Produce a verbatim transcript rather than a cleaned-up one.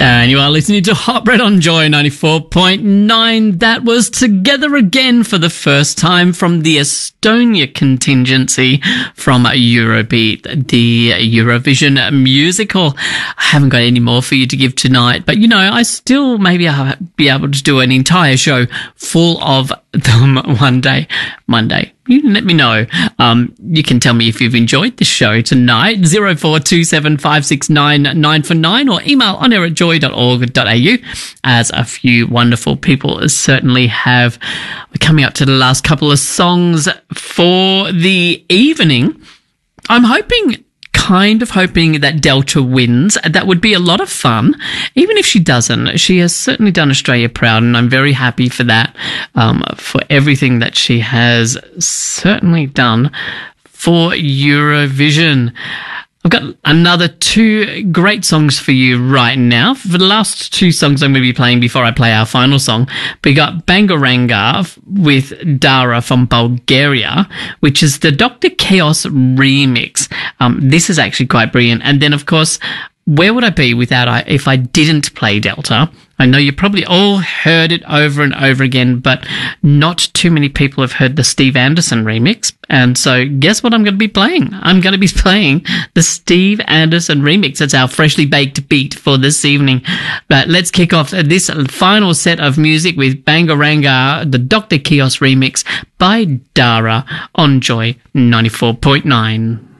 And you are listening to Hot Bread on Joy ninety-four point nine. That was Together Again for the first time from the Estonia contingency from Eurobeat, the Eurovision musical. I haven't got any more for you to give tonight, but you know, I still maybe I'll be able to do an entire show full of them one day, Monday. You can let me know. Um, you can tell me if you've enjoyed this show tonight. zero four two seven five six nine nine four nine or email on air at joy dot org dot a u, as a few wonderful people certainly have. We're coming up to the last couple of songs for the evening. I'm hoping, kind of hoping that Delta wins. That would be a lot of fun. Even if she doesn't, she has certainly done Australia proud, and I'm very happy for that, um, for everything that she has certainly done for Eurovision. I've got another two great songs for you right now. For the last two songs I'm going to be playing before I play our final song, we got Bangaranga with Dara from Bulgaria, which is the Doctor Chaos remix. Um, this is actually quite brilliant. And then, of course, where would I be without I if I didn't play Delta? I know you probably all heard it over and over again, but not too many people have heard the Steve Anderson remix. And so guess what I'm going to be playing? I'm going to be playing the Steve Anderson remix. It's our freshly baked beat for this evening. But let's kick off this final set of music with Bangaranga, the Doctor Chaos remix by Dara on Joy ninety-four point nine.